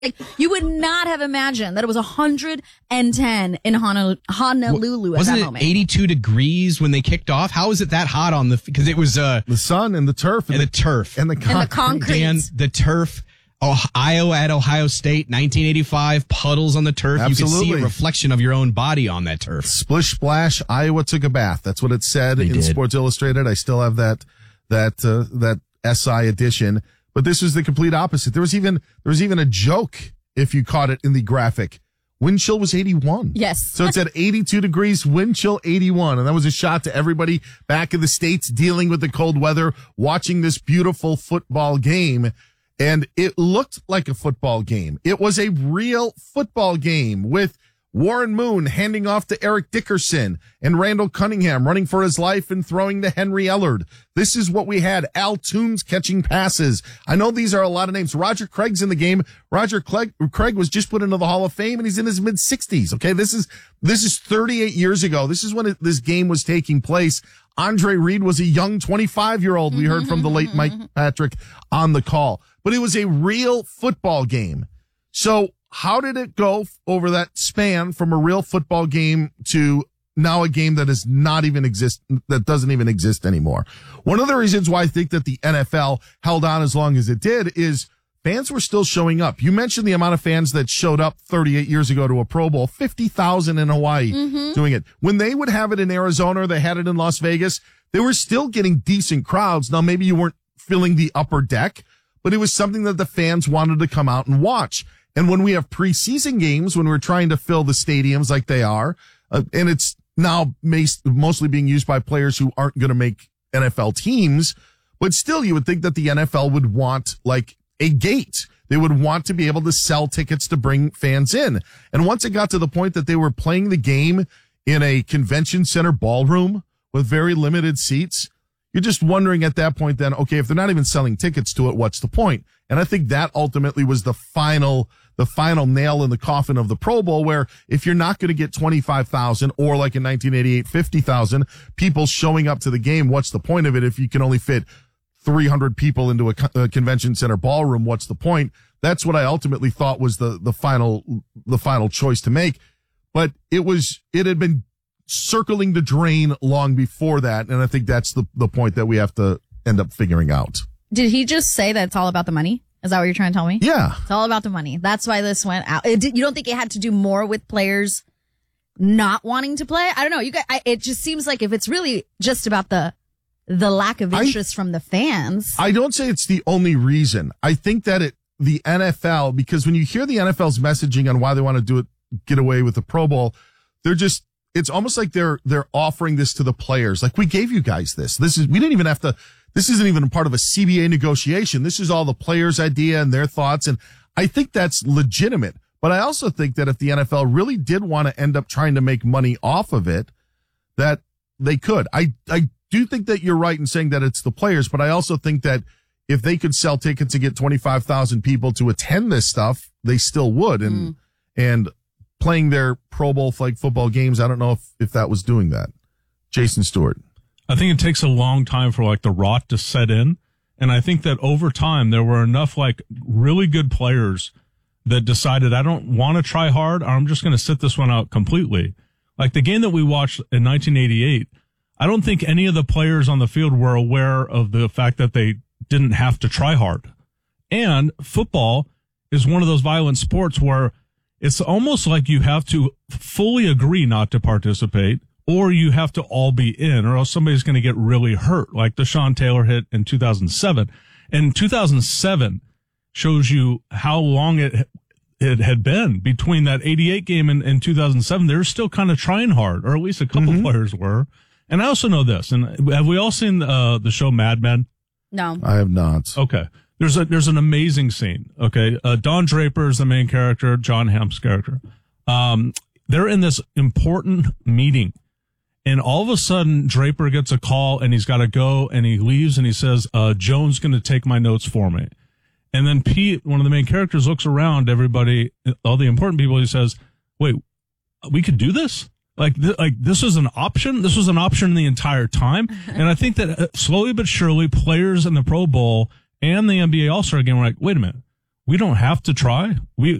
Like, you would not have imagined that it was 110 in Honolulu at that moment. Wasn't it 82 degrees when they kicked off? How is it that hot on because it was the sun and the turf and the turf and the concrete. Dan, the turf. Ohio at Ohio State, 1985, puddles on the turf. Absolutely. You could see a reflection of your own body on that turf. Splish splash, Iowa took a bath. That's what it said in Sports Illustrated. I still have that SI edition. But this was the complete opposite. There was even a joke, if you caught it in the graphic. Wind chill was 81. Yes. So it said 82 degrees, wind chill 81. And that was a shot to everybody back in the States dealing with the cold weather, watching this beautiful football game. And it looked like a football game. It was a real football game with Warren Moon handing off to Eric Dickerson and Randall Cunningham running for his life and throwing to Henry Ellard. This is what we had. Al Toombs catching passes. I know these are a lot of names. Roger Craig's in the game. Roger Craig was just put into the Hall of Fame and he's in his mid-60s. Okay. This is 38 years ago. This is when this game was taking place. Andre Reed was a young 25-year-old. We heard from the late Mike Patrick on the call, but it was a real football game. So how did it go over that span from a real football game to now a game that does not even exist, that doesn't even exist anymore? One of the reasons why I think that the NFL held on as long as it did is fans were still showing up. You mentioned the amount of fans that showed up 38 years ago to a Pro Bowl, 50,000 in Hawaii doing it. When they would have it in Arizona, or they had it in Las Vegas, they were still getting decent crowds. Now, maybe you weren't filling the upper deck, but it was something that the fans wanted to come out and watch. And when we have preseason games, when we're trying to fill the stadiums like they are, and it's now mostly being used by players who aren't going to make NFL teams, but still you would think that the NFL would want like a gate. They would want to be able to sell tickets to bring fans in. And once it got to the point that they were playing the game in a convention center ballroom with very limited seats, you're just wondering at that point then, okay, if they're not even selling tickets to it, what's the point? And I think that ultimately was the final nail in the coffin of the Pro Bowl, where if you're not going to get 25,000 or like in 1988, 50,000 people showing up to the game, what's the point of it? If you can only fit 300 people into a convention center ballroom, what's the point? That's what I ultimately thought was the final choice to make. But it had been circling the drain long before that. And I think that's the point that we have to end up figuring out. Did he just say that it's all about the money? Is that what you're trying to tell me? Yeah. It's all about the money. That's why this went out. You don't think it had to do more with players not wanting to play? I don't know. It just seems like if it's really just about the lack of interest from the fans. I don't say it's the only reason. I think that the NFL, because when you hear the NFL's messaging on why they want to get away with the Pro Bowl, it's almost like they're offering this to the players. Like, we gave you guys this. This isn't even part of a CBA negotiation. This is all the players' idea and their thoughts. And I think that's legitimate. But I also think that if the NFL really did want to end up trying to make money off of it, that they could. I do think that you're right in saying that it's the players, but I also think that if they could sell tickets and get 25,000 people to attend this stuff, they still would. And playing their Pro Bowl flag football games, I don't know if that was doing that. Jason Stewart. I think it takes a long time for like the rot to set in. And I think that over time there were enough like really good players that decided I don't want to try hard, or I'm just going to sit this one out completely. Like the game that we watched in 1988, I don't think any of the players on the field were aware of the fact that they didn't have to try hard. And football is one of those violent sports where it's almost like you have to fully agree not to participate, or you have to all be in, or else somebody's going to get really hurt, like the Sean Taylor hit in 2007. And 2007 shows you how long it had been between that 88 game and 2007. They were still kind of trying hard, or at least a couple players were. And I also know this, and have we all seen the show Mad Men? No. I have not. Okay. There's an amazing scene. Okay. Don Draper is the main character, John Hamm's character. They're in this important meeting. And all of a sudden, Draper gets a call and he's got to go, and he leaves and he says, Joan's going to take my notes for me. And then Pete, one of the main characters, looks around everybody, all the important people. He says, wait, we could do this? Like this was an option? This was an option the entire time. And I think that slowly but surely players in the Pro Bowl and the NBA All-Star game were like, wait a minute, we don't have to try.